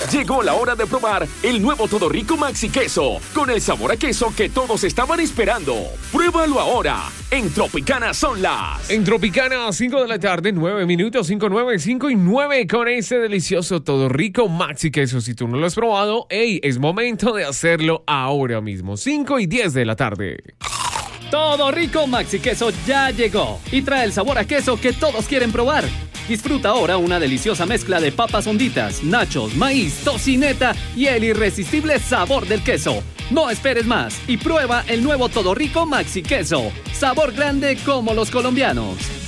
Llegó la hora de probar el nuevo Todo Rico Maxi Queso, con el sabor a queso que todos estaban esperando. Pruébalo ahora. En Tropicana son las... En Tropicana, 5 de la tarde, 9 minutos, 5, 9, 5 y 9 con ese delicioso Todo Rico Maxi Queso. Si tú no lo has probado, es momento de hacerlo ahora mismo. 5 y 10 de la tarde. Todo Rico Maxi Queso ya llegó y trae el sabor a queso que todos quieren probar. Disfruta ahora una deliciosa mezcla de papas honditas, nachos, maíz, tocineta y el irresistible sabor del queso. No esperes más y prueba el nuevo Todo Rico Maxi Queso. Sabor grande como los colombianos.